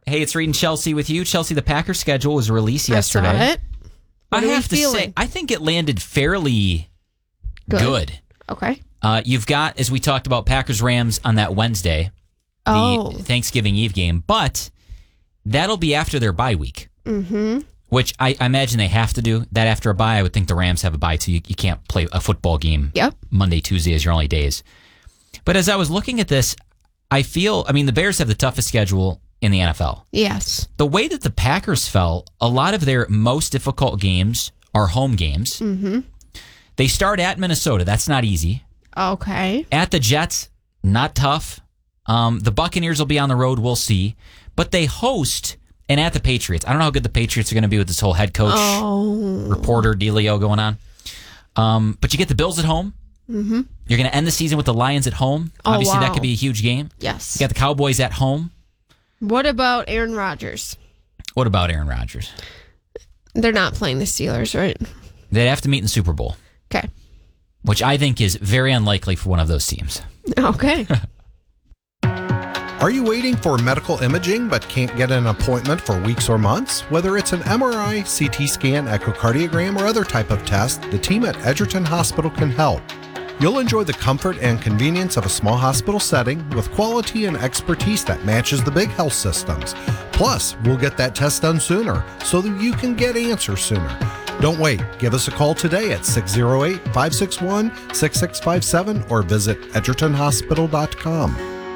Hey, it's Reed and Chelsea with you. Chelsea, the Packers schedule was released yesterday. I saw it. I have to say, I think it landed fairly good. Okay. You've got, as we talked about, Packers-Rams on that Wednesday, the Thanksgiving Eve game, but that'll be after their bye week, which I imagine they have to do. That after a bye, I would think the Rams have a bye, so you can't play a football game Monday, Tuesday as your only days. But as I was looking at this, the Bears have the toughest schedule in the NFL. Yes. The way that the Packers fell, a lot of their most difficult games are home games. Mm-hmm. They start at Minnesota. That's not easy. Okay. At the Jets, not tough. The Buccaneers will be on the road. We'll see. But they host, and at the Patriots. I don't know how good the Patriots are going to be with this whole head coach reporter dealio going on. But you get the Bills at home. Mm-hmm. You're going to end the season with the Lions at home. Obviously, that could be a huge game. Yes. You got the Cowboys at home. What about Aaron Rodgers? What about Aaron Rodgers? They're not playing the Steelers, right? They'd have to meet in the Super Bowl. Okay. Which I think is very unlikely for one of those teams. Okay. Are you waiting for medical imaging but can't get an appointment for weeks or months? Whether it's an MRI, CT scan, echocardiogram, or other type of test, the team at Edgerton Hospital can help. You'll enjoy the comfort and convenience of a small hospital setting with quality and expertise that matches the big health systems. Plus, we'll get that test done sooner so that you can get answers sooner. Don't wait. Give us a call today at 608-561-6657 or visit edgertonhospital.com.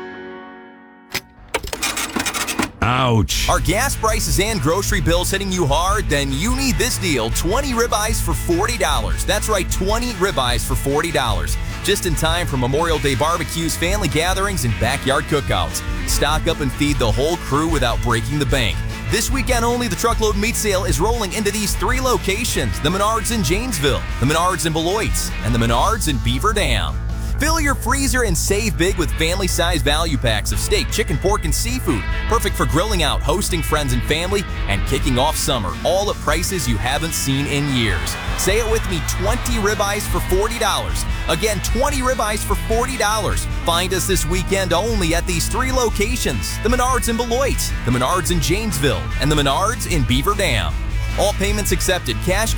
Ouch. Are gas prices and grocery bills hitting you hard? Then you need this deal, 20 ribeyes for $40. That's right, 20 ribeyes for $40. Just in time for Memorial Day barbecues, family gatherings, and backyard cookouts. Stock up and feed the whole crew without breaking the bank. This weekend only, the truckload meat sale is rolling into these 3 locations: the Menards in Janesville, the Menards in Beloit, and the Menards in Beaver Dam. Fill your freezer and save big with family-sized value packs of steak, chicken, pork, and seafood. Perfect for grilling out, hosting friends and family, and kicking off summer, all at prices you haven't seen in years. Say it with me, 20 ribeyes for $40. Again, 20 ribeyes for $40. Find us this weekend only at these 3 locations: the Menards in Beloit, the Menards in Janesville, and the Menards in Beaver Dam. All payments accepted, cash,